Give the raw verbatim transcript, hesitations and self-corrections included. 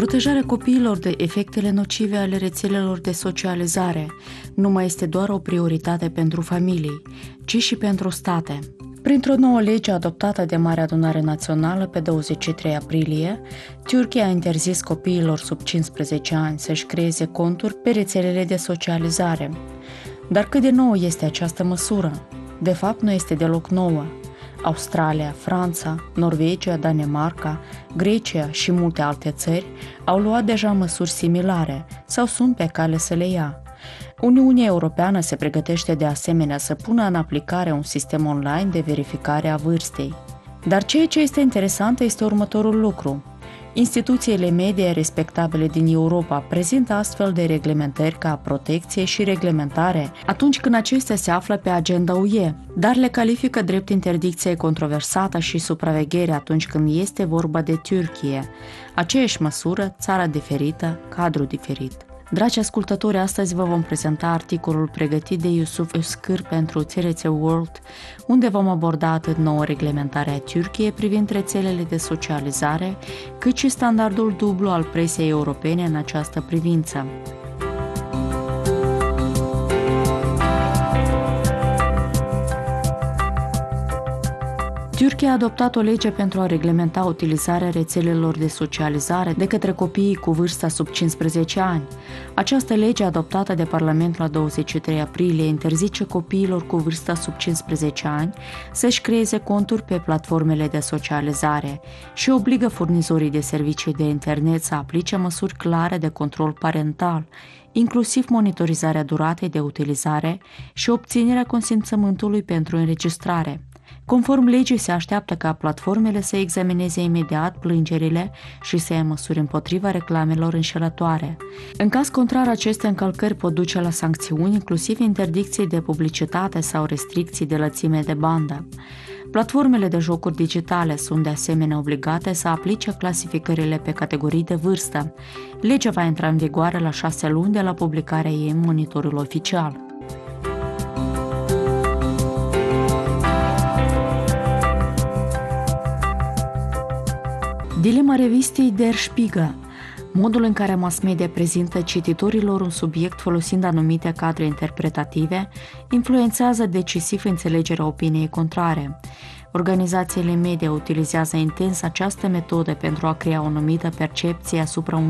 Protejarea copiilor de efectele nocive ale rețelelor de socializare nu mai este doar o prioritate pentru familii, ci și pentru state. Printr-o nouă lege adoptată de Marea Adunare Națională pe douăzeci și trei aprilie, Turcia a interzis copiilor sub cincisprezece ani să-și creeze conturi pe rețelele de socializare. Dar cât de nouă este această măsură? De fapt, nu este deloc nouă. Australia, Franța, Norvegia, Danemarca, Grecia și multe alte țări au luat deja măsuri similare sau sunt pe cale să le ia. Uniunea Europeană se pregătește de asemenea să pună în aplicare un sistem online de verificare a vârstei. Dar ceea ce este interesant este următorul lucru. Instituțiile media respectabile din Europa prezintă astfel de reglementări ca protecție și reglementare atunci când acestea se află pe agenda U E, dar le califică drept interdicție controversată și supraveghere atunci când este vorba de Turcia. Aceeași măsură, țară diferită, cadru diferit. Dragi ascultători, astăzi vă vom prezenta articolul pregătit de Yusuf Özkır pentru T R T World, unde vom aborda atât nouă reglementare a Turciei privind rețelele de socializare, cât și standardul dublu al presei europene în această privință. Turcia a adoptat o lege pentru a reglementa utilizarea rețelelor de socializare de către copiii cu vârsta sub cincisprezece ani. Această lege, adoptată de Parlament la douăzeci și trei aprilie, interzice copiilor cu vârsta sub cincisprezece ani să-și creeze conturi pe platformele de socializare și obligă furnizorii de servicii de internet să aplice măsuri clare de control parental, inclusiv monitorizarea duratei de utilizare și obținerea consimțământului pentru înregistrare. Conform legii, se așteaptă ca platformele să examineze imediat plângerile și să ia măsuri împotriva reclamelor înșelătoare. În caz contrar, aceste încălcări pot duce la sancțiuni, inclusiv interdicții de publicitate sau restricții de lățime de bandă. Platformele de jocuri digitale sunt de asemenea obligate să aplice clasificările pe categorii de vârstă. Legea va intra în vigoare la șase luni de la publicarea ei în monitorul oficial. Dilema revistei Der Spiegel. Modul în care mass media prezintă cititorilor un subiect folosind anumite cadre interpretative influențează decisiv înțelegerea opiniei contrare. Organizațiile media utilizează intens această metodă pentru a crea o anumită percepție asupra